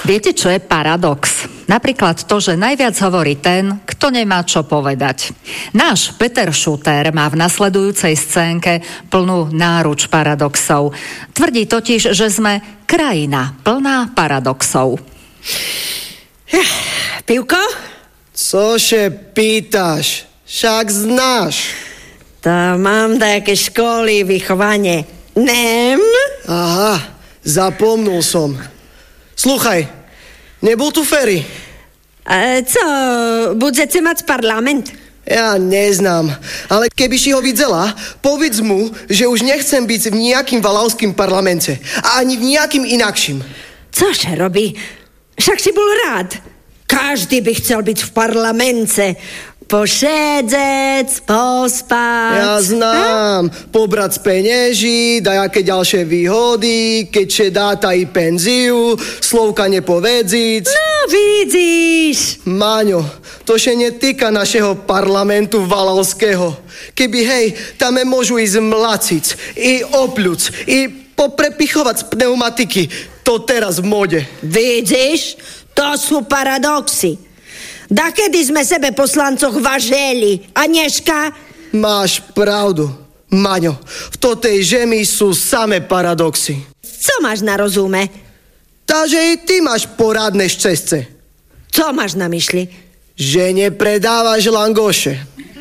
Viete, čo je paradox? Napríklad to, že najviac hovorí ten, kto nemá čo povedať. Náš Peter Šuter má v nasledujúcej scénke plnú náruč paradoxov. Tvrdí totiž, že sme krajina plná paradoxov. Pivko? Cože pýtaš? Však znáš. To mám také školy, vychovanie. Nem? Aha, zapomnul som. Sluchaj, nebol tu Ferry? Co, budete mať parlament? Ja neznám, ale keby si ho videla, povedz mu, že už nechcem byť v nejakým valavským parlamente a ani v nejakým inakším. Cože robí? Však si bol rád. Každý by chcel byť v parlamente. Pošedzec, pospať. Ja znám. Pobrať z penieží, dajaké ďalšie výhody, keďže dáta i penziu, slovka nepovedziť. No, vidíš. Máňo, to še netýka našeho parlamentu valavského. Keby, hej, tam môžu ísť mlaciť, i opľuc, i poprepichovať z pneumatiky. To teraz v mode. Vidíš? To sú paradoxy. Dakedy sme sebe poslancoch váželi, a dneška? Máš pravdu, Maňo. V totej žemi sú samé paradoxy. Co máš na rozume? Takže i ty máš porádne šťastie. Co máš na myšli? Že nepredávaš langoše.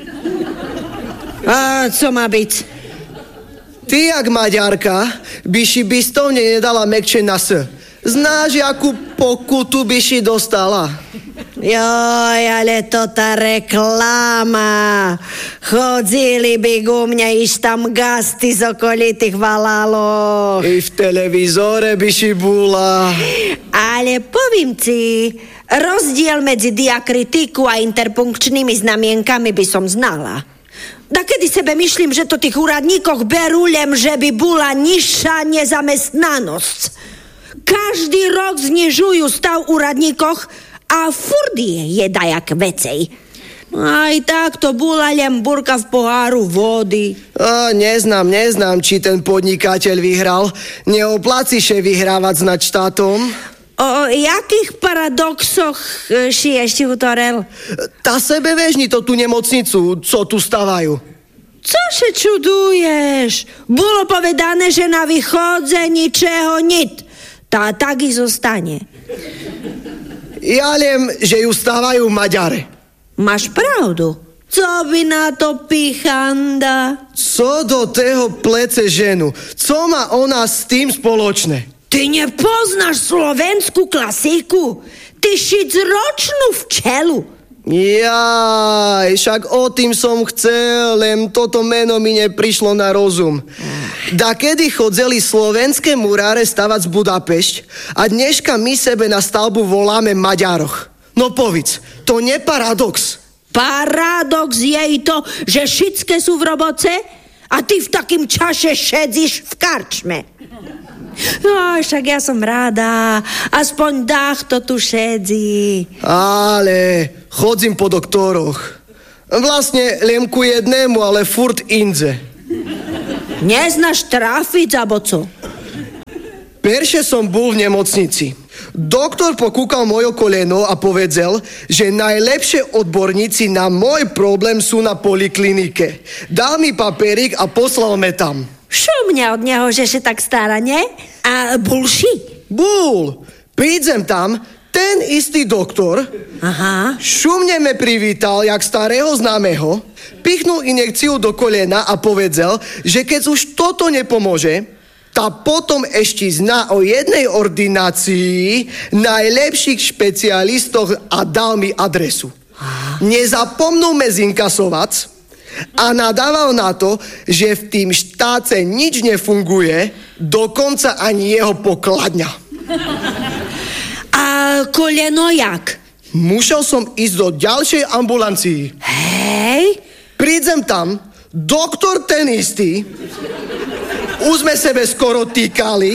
A co má byť? Ty, jak Maďarka, by si bistovne nedala mekčie na S. Znáš, akú pokutu by si dostala? Joj, ale to tá reklama. Chodzili by ku mňa iš tam gasty z okolitých valálov. I v televízore by si bola. Ale povím ti, rozdiel medzi diakritiku a interpunkčnými znamienkami by som znala. Da kedy sebe myslím, že to tých úradníkoch berulem, že by bola nižšia nezamestnanosť. Každý rok znižujú stav úradníkoch a furt je dajak vecej. Aj tak to bola len burka v poháru vody. Neznám, či ten podnikateľ vyhral. Neopláci še vyhrávať nad štátom. O jakých paradoxoch si ešte utorel? Tá sebe vežni to tú nemocnicu, co tu stavajú. Cože čuduješ? Bolo povedané, že na východze ničeho nit. Tá tak i zostane. Ja viem, že ju stávajú Maďare. Máš pravdu. Co by na to pichanda? Co do toho plece ženu? Co má ona s tým spoločné? Ty nepoznáš slovenskú klasiku? Ty šicročnú včelu. Jaj, však o tým som chcel, len toto meno mi neprišlo na rozum. Dakedy chodzeli slovenské muráre stavať z Budapešť a dneška my sebe na stavbu voláme Maďaroch. No povedz, to nie paradox. Paradox je i to, že všetké sú v roboce a ty v takým čase šedzíš v karčme. No, však ja som rada. Aspoň dách to tu šedzi. Ale chodzím po doktoroch. Vlastne len ku jednému, ale furt indze. Neznáš trafiť, abo co? Perše som bol v nemocnici. Doktor pokúkal moje koleno a povedal, že najlepšie odborníci na môj problém sú na poliklinike. Dal mi papierik a poslal me tam. Šumňa od neho, že sa tak stará, nie? A bulši? Bul. Prídem tam, ten istý doktor. Aha. Šumne me privítal, jak starého známeho, pichnul injekciu do kolena a povedal, že keď už toto nepomôže, tá potom ešte zná o jednej ordinácii najlepších špecialistoch a dal mi adresu. Nezapomnul me zinkasovať a nadával na to, že v tým štáce nič nefunguje, dokonca ani jeho pokladňa. A koleno jak? Musel som ísť do ďalšej ambulancii. Hej? Prídem tam, doktor ten istý, už sme sebe skoro týkali,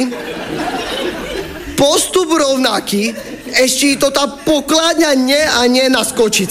postup rovnaký, ešte to tá pokladňa nie naskočiť.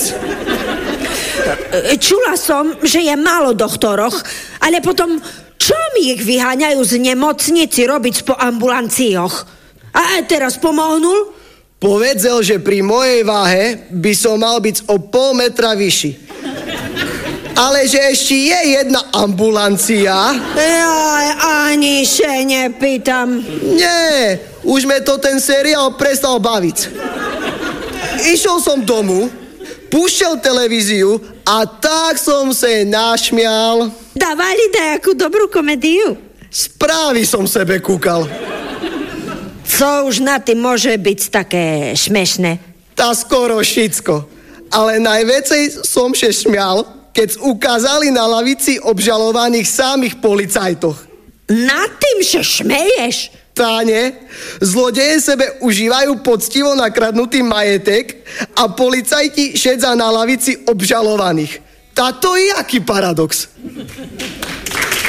Čula som, že je málo doktoroch, ale potom čo mi ich vyháňajú z nemocnici robiť po ambulancioch? A teraz pomohnul? Povedal, že pri mojej váhe by som mal byť o 0,5 metra vyšší. Ale že ešte je jedna ambulancia. Jaj, ani še nepýtam. Nie, už me to ten seriál prestal baviť. Išiel som domu, púšťal televíziu a tak som sa našmial. Dávali nejakú dobrú komédiu? Správy som sebe kúkal. Co už na tým môže byť také šmešné? Tá skoro všetko. Ale najväcej som sa šmial, keď ukázali na lavici obžalovaných samých policajtoch. Na tým sa šmeješ? Táne, zlodeje sebe užívajú poctivo nakradnutý majetek a policajti šedza na lavici obžalovaných. Táto je aký paradox.